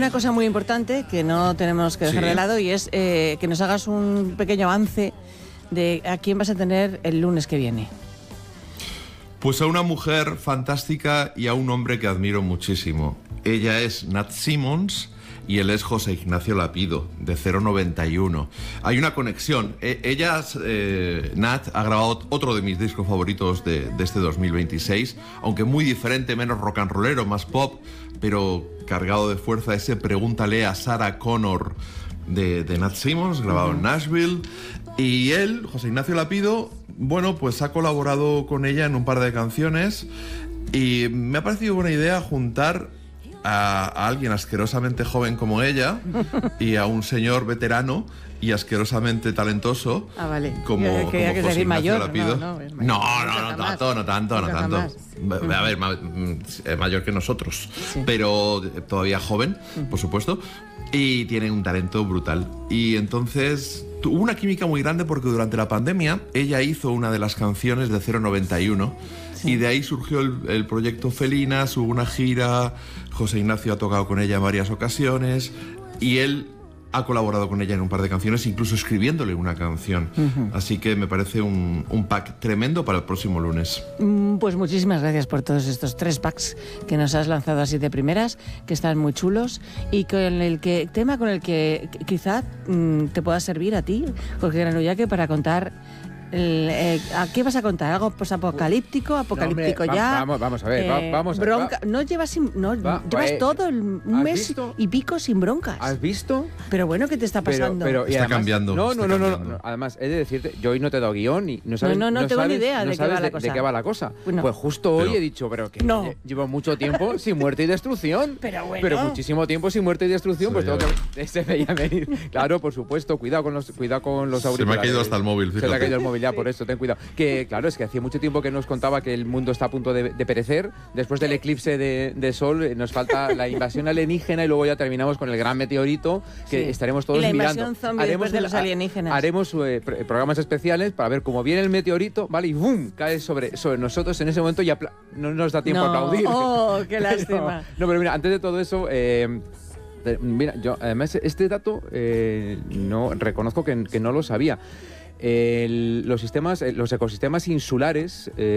una cosa muy importante que no tenemos que dejar de lado y es que nos hagas un pequeño avance de a quién vas a tener el lunes que viene. Pues a una mujer fantástica y a un hombre que admiro muchísimo. Ella es Nat Simmons y él es José Ignacio Lapido, de 091. Hay una conexión. Nat ha grabado otro de mis discos favoritos de este 2026, aunque muy diferente, menos rock and rollero, más pop, pero cargado de fuerza, ese Pregúntale a Sarah Connor de Nat Simmons, grabado en Nashville. Y él, José Ignacio Lapido, bueno, pues ha colaborado con ella en un par de canciones y me ha parecido buena idea juntar a alguien asquerosamente joven como ella y a un señor veterano y asquerosamente talentoso como José Ignacio mayor, Lapido. No tanto. A ver, mayor que nosotros, pero todavía joven, por supuesto, y tiene un talento brutal. Y entonces hubo una química muy grande porque durante la pandemia ella hizo una de las canciones de 091 y de ahí surgió el proyecto Felinas, hubo una gira, José Ignacio ha tocado con ella en varias ocasiones y él ha colaborado con ella en un par de canciones, incluso escribiéndole una canción. Así que me parece un pack tremendo para el próximo lunes. Pues muchísimas gracias por todos estos 3 packs que nos has lanzado así de primeras, que están muy chulos y con el tema con el que quizá te pueda servir a ti, Jorge Granullaque, para contar. ¿A qué vas a contar? ¿Algo posapocalíptico? ¿Apocalíptico ya? Vamos a ver, vamos a ver. Bronca. No llevas todo un mes visto? Y pico sin broncas. ¿Has visto? Pero bueno, ¿qué te está pasando? Está cambiando. No. Además, he de decirte, yo hoy no te he dado guión y no sabes. No tengo ni idea de qué va la cosa. Bueno, pues justo hoy he dicho, pero que llevo mucho tiempo sin muerte y destrucción. Pero muchísimo tiempo sin muerte y destrucción, pues tengo que. Se veía venir. Claro, por supuesto, cuidado con los auriculares. Se me ha caído hasta el móvil, fíjate. Se le ha caído el móvil. Ya, por eso, ten cuidado. Que claro, es que hacía mucho tiempo que nos contaba que el mundo está a punto de perecer. Después del eclipse de sol, nos falta la invasión alienígena y luego ya terminamos con el gran meteorito que estaremos todos mirando. Y la invasión zombie después de los alienígenas. Haremos programas especiales para ver cómo viene el meteorito, ¿vale? Y ¡bum! Cae sobre nosotros en ese momento y no nos da tiempo a aplaudir. ¡Oh, qué lástima! Pero mira, antes de todo eso... mira, yo además este dato no reconozco que no lo sabía. Los ecosistemas insulares